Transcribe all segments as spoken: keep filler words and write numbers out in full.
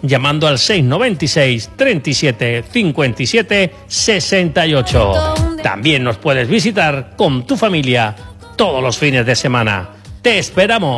llamando al seis noventa y seis, treinta y siete, cincuenta y siete, sesenta y ocho. También nos puedes visitar con tu familia todos los fines de semana. ¡Te esperamos!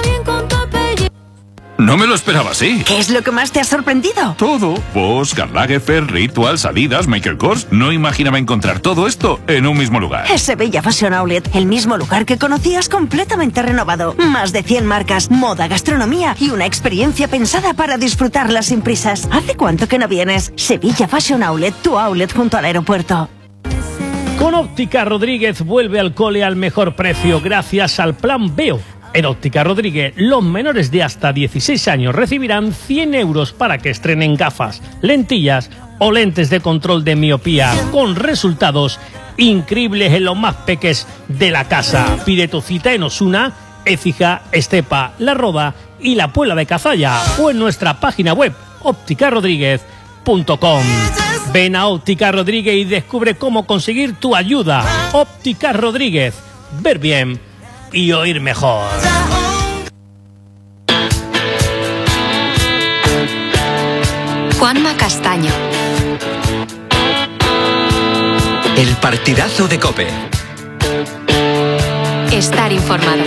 No me lo esperaba así. ¿Qué es lo que más te ha sorprendido? Todo. Bosch, Karl Lagerfeld, Ritual, Adidas, Michael Kors. No imaginaba encontrar todo esto en un mismo lugar. Es Sevilla Fashion Outlet, el mismo lugar que conocías completamente renovado. Más de cien marcas, moda, gastronomía y una experiencia pensada para disfrutarla sin prisas. ¿Hace cuánto que no vienes? Sevilla Fashion Outlet, tu outlet junto al aeropuerto. Con Óptica Rodríguez vuelve al cole al mejor precio gracias al Plan Veo. En Óptica Rodríguez, los menores de hasta dieciséis años recibirán cien euros para que estrenen gafas, lentillas o lentes de control de miopía, con resultados increíbles en los más peques de la casa. Pide tu cita en Osuna, Écija, Estepa, La Roda y La Puebla de Cazalla, o en nuestra página web óptica rodríguez punto com. Ven a Óptica Rodríguez y descubre cómo conseguir tu ayuda. Óptica Rodríguez, ver bien y oír mejor. Juanma Castaño. El partidazo de COPE. Estar informado.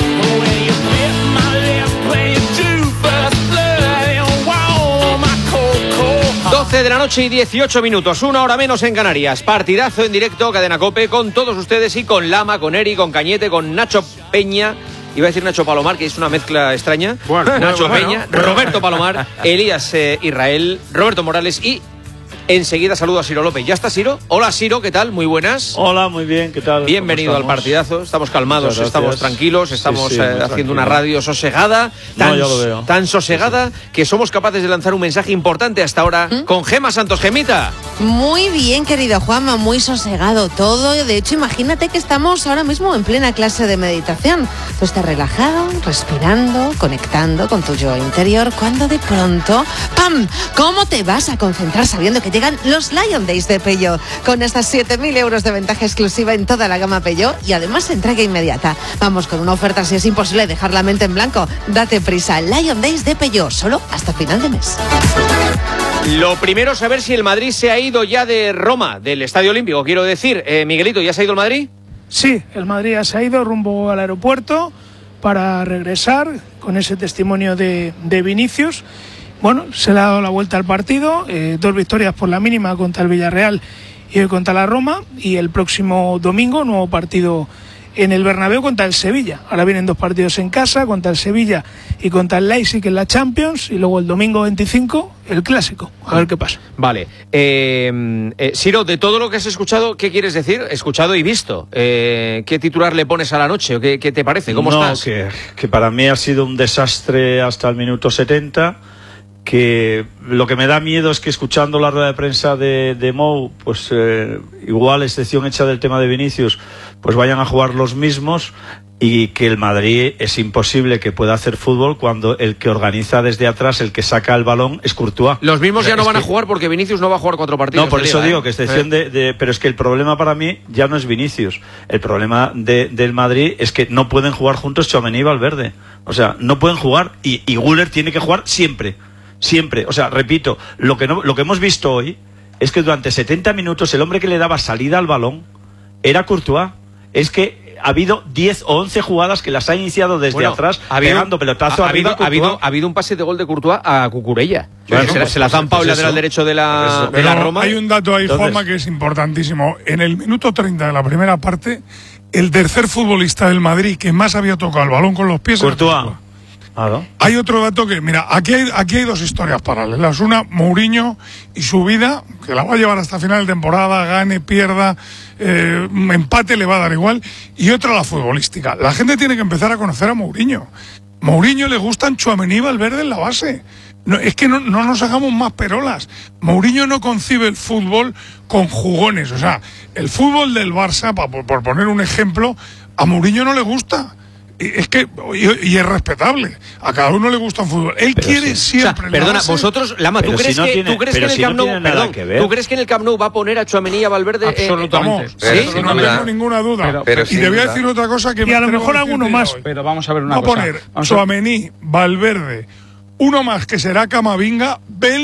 doce de la noche y dieciocho minutos, una hora menos en Canarias. Partidazo en directo, Cadena COPE, con todos ustedes y con Lama, con Eri, con Cañete, con Nacho Peña. Iba a decir Nacho Palomar, que es una mezcla extraña. Bueno, Nacho bueno, Peña, bueno. Roberto Palomar, Elías eh, Israel, Roberto Morales y... enseguida saludo a Ciro López. ¿Ya está Ciro? Hola Ciro, ¿qué tal? Muy buenas. Hola, muy bien, ¿qué tal? Bienvenido al partidazo. Estamos calmados, estamos tranquilos, estamos sí, sí, eh, haciendo tranquilo. Una radio sosegada, tan, no, yo lo veo. tan sosegada sí, sí. que somos capaces de lanzar un mensaje importante hasta ahora ¿Mm? con Gema Santos. Gemita. Muy bien, querido Juanma, muy sosegado todo. De hecho, imagínate que estamos ahora mismo en plena clase de meditación. Tú estás relajado, respirando, conectando con tu yo interior, cuando de pronto, ¡pam! ¿Cómo te vas a concentrar sabiendo que llegan los Lion Days de Peugeot, con hasta siete mil euros de ventaja exclusiva en toda la gama Peugeot y además entrega inmediata? Vamos con una oferta si es imposible dejar la mente en blanco. Date prisa, Lion Days de Peugeot, solo hasta final de mes. Lo primero, saber si el Madrid se ha ido ya de Roma, del Estadio Olímpico, quiero decir. Eh, Miguelito, ¿ya se ha ido el Madrid? Sí, el Madrid ya se ha ido rumbo al aeropuerto para regresar con ese testimonio de, de Vinicius. Bueno, se le ha dado la vuelta al partido, eh, dos victorias por la mínima contra el Villarreal y hoy contra la Roma, y el próximo domingo nuevo partido en el Bernabéu contra el Sevilla. Ahora vienen dos partidos en casa, contra el Sevilla y contra el Leipzig en la Champions, y luego el domingo veinticinco el Clásico. A ver qué pasa. Vale. Eh, eh, Ciro, de todo lo que has escuchado, ¿qué quieres decir? Escuchado y visto. Eh, ¿Qué titular le pones a la noche? ¿O qué, qué te parece? ¿Cómo no, estás? Que, que para mí ha sido un desastre hasta el minuto setenta. Que lo que me da miedo es que, escuchando la rueda de prensa de, de Mou, pues eh, igual, excepción hecha del tema de Vinicius, pues vayan a jugar los mismos, y que el Madrid es imposible que pueda hacer fútbol cuando el que organiza desde atrás, el que saca el balón, es Courtois. Los mismos ya o sea, no van que... a jugar porque Vinicius no va a jugar cuatro partidos. No, por eso liga, digo ¿eh? que excepción eh. de, de... Pero es que el problema para mí ya no es Vinicius. El problema de, del Madrid es que no pueden jugar juntos Tchouaméni y Valverde. O sea, no pueden jugar, y, y Güler tiene que jugar siempre. Siempre, o sea, repito, lo que no, lo que hemos visto hoy es que durante setenta minutos el hombre que le daba salida al balón era Courtois. Es que ha habido diez o once jugadas que las ha iniciado desde bueno, atrás, ha habido, pegando pelotazo ha, arriba. Ha habido, ha habido un pase de gol de Courtois a Cucurella. Bueno, se, pues, se la zampa pues el lateral derecho de la, de la Roma. Hay un dato ahí, Entonces, Juanma, que es importantísimo. En el minuto treinta de la primera parte, el tercer futbolista del Madrid que más había tocado el balón con los pies Courtois. era Courtois. Hay otro dato que, mira, aquí hay, aquí hay dos historias paralelas. Una, Mourinho y su vida, que la va a llevar hasta final de temporada, gane, pierda, eh, empate, le va a dar igual. Y otra, la futbolística. La gente tiene que empezar a conocer a Mourinho. Mourinho le gustan Tchouaméni y Valverde en la base. No, es que no, no nos hagamos más perolas. Mourinho no concibe el fútbol con jugones. O sea, el fútbol del Barça, por, por poner un ejemplo, a Mourinho no le gusta. Es que, y, y es respetable, a cada uno le gusta un fútbol. Él pero quiere sí. siempre. O sea, perdona, base... vosotros, Lama, ¿tú crees, si no que, tiene, ¿tú crees que en el si Camp Nou, no perdón, ¿tú crees que en el Camp Nou va a poner a Tchouaméni y a Valverde? Absolutamente. Eh, ¿sí? Pero, no tengo duda. ninguna duda. Pero, pero y te voy a decir otra cosa que y a lo mejor alguno más. Hoy. Pero vamos a ver una va cosa. Va a poner Tchouaméni, Valverde, uno más que será Camavinga, Bell